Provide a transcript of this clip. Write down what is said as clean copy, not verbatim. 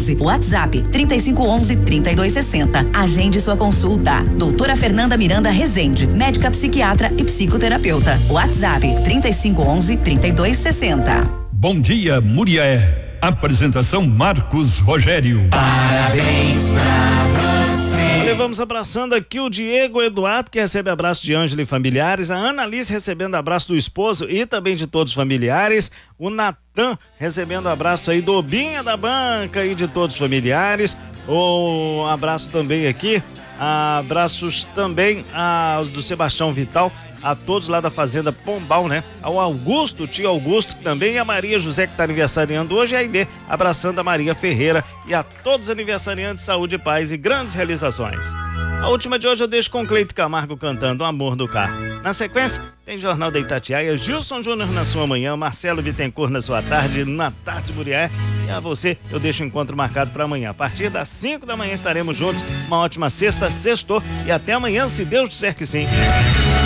3511. WhatsApp 3511-3260. Agende sua consulta. Doutora Fernanda Miranda Rezende, médica psiquiatra e psicoterapeuta. WhatsApp 3511-3260. Bom dia, Murié. Apresentação Marcos Rogério. Parabéns pra você. Vamos abraçando aqui o Diego Eduardo, que recebe abraço de Ângela e familiares, a Ana Alice recebendo abraço do esposo e também de todos os familiares, o Natan recebendo abraço aí do Binha da Banca e de todos os familiares, um abraço também aqui, abraços também do Sebastião Vital, a todos lá da Fazenda Pombal, né? Ao Augusto, tio Augusto também, e a Maria José que está aniversariando hoje, e a Aide abraçando a Maria Ferreira e a todos os aniversariantes, saúde, paz e grandes realizações. A última de hoje eu deixo com Cleito Camargo cantando O Amor do Carro. Na sequência, tem Jornal da Itatiaia, Gilson Júnior na sua manhã, Marcelo Bittencourt na sua tarde, na tarde Murié. E a você, eu deixo o encontro marcado para amanhã. A partir das 5 da manhã estaremos juntos. Uma ótima sexta, sextou, e até amanhã, se Deus disser que sim.